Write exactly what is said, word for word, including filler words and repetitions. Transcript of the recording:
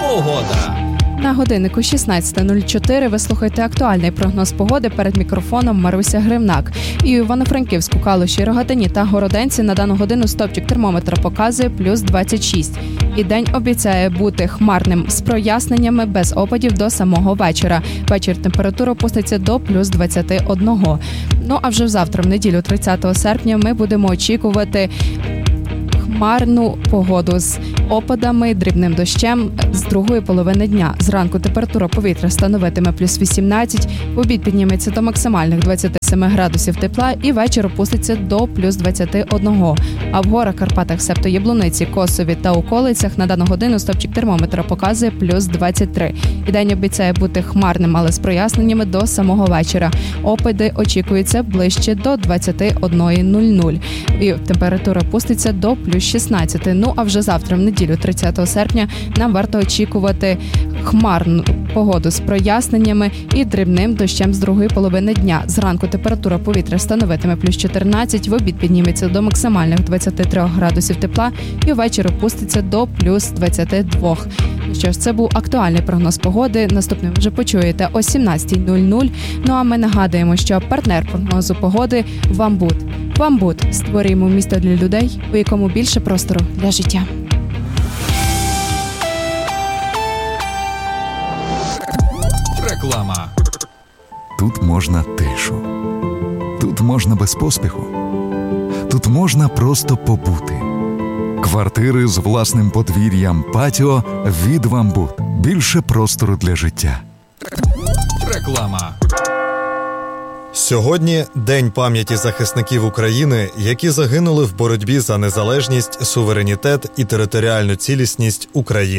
Погода. На годиннику шістнадцята нуль чотири ви слухаєте актуальний прогноз погоди. Перед мікрофоном Маруся Гривнак. І у Івано-Франківську, Калуші, Рогатині та Городенці на дану годину стопчик термометра показує плюс двадцять шість. І день обіцяє бути хмарним з проясненнями без опадів до самого вечора. Вечір температура опуститься до плюс двадцять один. Ну а вже завтра, в неділю тридцятого серпня, ми будемо очікувати хмарну погоду з опадами, дрібним дощем з другої половини дня. Зранку температура повітря становитиме плюс вісімнадцять, в обід підніметься до максимальних двадцять сім градусів тепла і вечір опуститься до плюс двадцять один. А в горах, Карпатах, себто Яблуниці, Косові та околицях на дану годину стопчик термометра показує плюс двадцять три. І день обіцяє бути хмарним, але з проясненнями до самого вечора. Опади очікуються ближче до двадцять одна нуль нуль. І температура опуститься до плюс шістнадцять. Ну а вже завтра, в неділю тридцятого серпня, нам варто очікувати хмарну погоду з проясненнями і дрібним дощем з другої половини дня. Зранку температура повітря становитиме плюс чотирнадцять, в обід підніметься до максимальних двадцять три градусів тепла і ввечері опуститься до плюс двадцять два. Що ж, це був актуальний прогноз погоди. Наступний ви вже почуєте о сімнадцята нуль нуль. Ну а ми нагадуємо, що партнер прогнозу погоди – Вамбут. Вамбут. Створюємо місто для людей, у якому більше простору для життя. Реклама. Тут можна тишу. Тут можна без поспіху. Тут можна просто побути. Квартири з власним подвір'ям, патіо від Вамбут. Більше простору для життя. Реклама. Сьогодні День пам'яті захисників України, які загинули в боротьбі за незалежність, суверенітет і територіальну цілісність України.